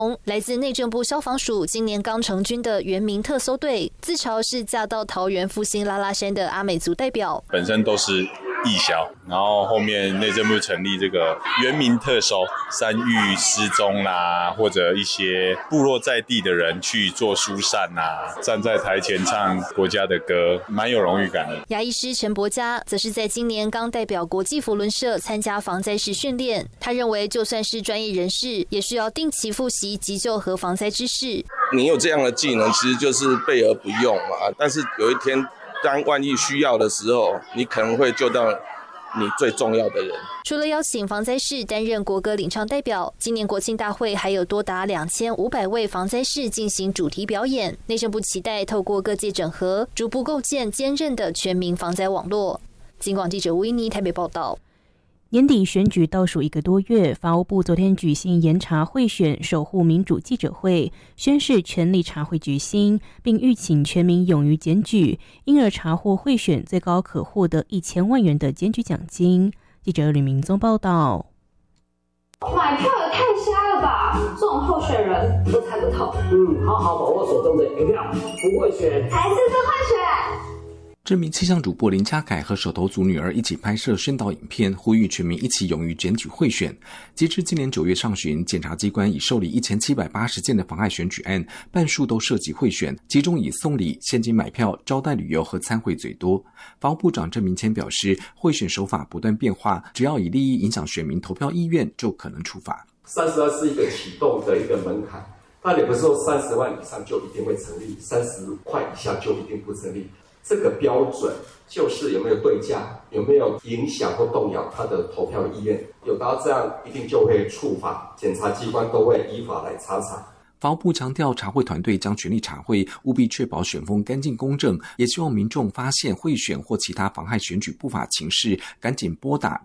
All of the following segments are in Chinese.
来自内政部消防署今年刚成军的原民特搜队，自嘲是嫁到桃园复兴拉拉山的阿美族代表， 本身都是义消，然后后面内政部成立这个原民特搜，山域失踪啦，或者一些部落在地的人去做疏散啦，站在台前唱国家的歌，蛮有荣誉感的。 牙医师陈伯嘉则是在今年刚代表国际扶轮社参加防灾式训练，他认为就算是专业人士，也需要定期复习急救和防灾知识。 你有这样的技能，其实就是备而不用嘛。但是有一天，当万一需要的时候，你可能会救到你最重要的人。 除了邀请防灾士担任国歌领唱代表，今年国庆大会还有多达2500位防灾士进行主题表演。内政部期待透过各界整合，逐步构建坚韧的全民防灾网络。警广记者吴依妮台北报道。 年底选举倒数1个多月，法务部昨天举行严查贿选守护民主记者会，宣示全力查贿决心，并吁请全民勇于检举，因而查获贿选最高可获得1000万元的检举奖金。记者吕明宗报道。 买票也太瞎了吧！这种候选人都猜不透。 好好把握手中的一票，不会选才是不会选。 知名气象主播林嘉凯和手头族女儿一起拍摄宣导影片，呼吁全民一起勇于检举贿选。截至今年9月上旬，检察机关已受理1780件的妨害选举案，半数都涉及贿选，其中以送礼、现金买票、招待旅游和参会最多。法务部长郑明谦表示，贿选手法不断变化，只要以利益影响选民投票意愿，就可能处罚。 30万是一个启动的一个门槛，但也不是说30万以上就一定会成立，30块以下就一定不成立。这个标准就是有没有对价，有没有影响或动摇他的投票意愿，有达到这样一定就会处罚，检察机关都会依法来查查。 法务部强调，查贿团队将全力查贿，务必确保选风干净公正，也希望民众发现贿选或其他妨害选举不法情事，赶紧拨打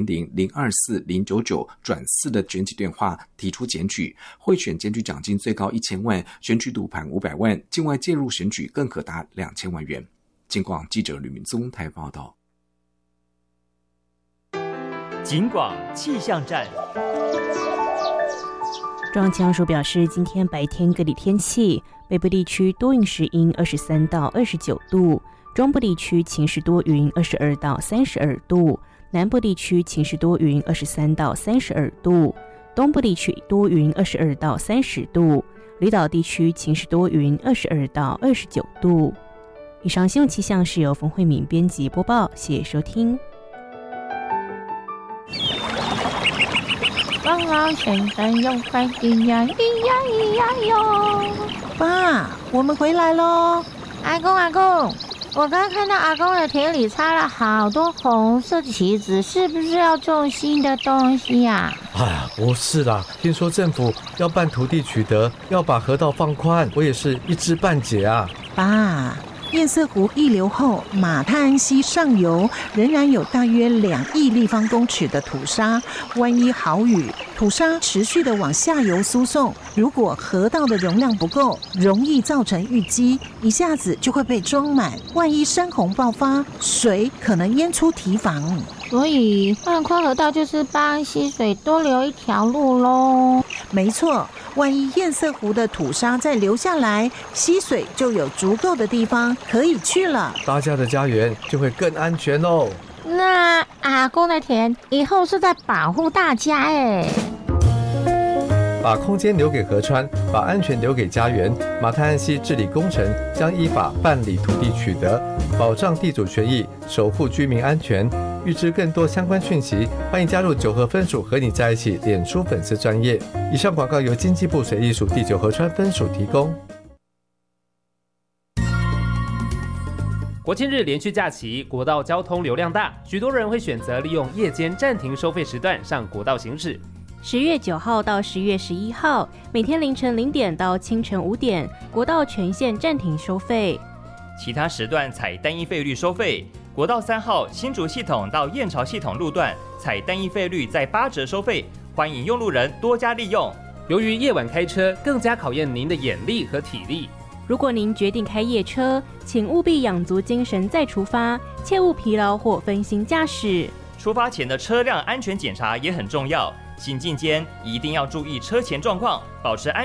0800-024-099+4的检举电话提出检举。贿选检举奖金最高1000万，选举赌盘500万，境外介入选举更可达2000万元。警广记者吕明宗台报道。 警广气象站。 中央气象署表示，今天白天各地天气，北部地区多云时阴23到29度，中部地区晴时多云22到32度，南部地区晴时多云23到32度，东部地区多云22到30度，离岛地区晴时多云22到29度。以上新闻气象是由冯慧敏编辑播报，谢谢收听。 汪汪先生有快递呀，咿呀咿呀哟！ 爸，我们回来咯。 阿公，我刚看到阿公的田里插了好多红色的旗子，是不是要种新的东西呀？ 不是啦，听说政府要办土地取得，要把河道放宽，我也是一知半解啊。 爸，堰塞湖溢流后，马太安溪上游仍然有大约2亿立方公尺的土沙，万一豪雨，土沙持续的往下游输送，如果河道的容量不够，容易造成淤积，一下子就会被装满，万一山洪爆发，水可能淹出堤防。 所以放宽河道就是帮溪水多留一条路咯。 没错，万一堰塞湖的土沙再流下来，溪水就有足够的地方可以去了， 大家的家园就会更安全哦。 那阿公的田以后是在保护大家耶。 把空间留给河川，把安全留给家园。马太安溪治理工程将依法办理土地取得，保障地主权益，守护居民安全。预知更多相关讯息，欢迎加入9合分署和你在一起脸书粉丝专页。以上广告由经济部水利署第9合川分署提供。 国庆日连续假期，国道交通流量大，许多人会选择利用夜间暂停收费时段上国道行驶。 10月9号到10月11号，每天凌晨0点到清晨5点，国道全线暂停收费。 其他时段采单一费率收费。国道3号新竹系统到燕巢系统路段采单一费率在8折收费，欢迎用路人多加利用。 由于夜晚开车更加考验您的眼力和体力， 如果您决定开夜车，请务必养足精神再出发，切勿疲劳或分心驾驶。 出发前的车辆安全检查也很重要，行进间一定要注意车前状况，保持安全。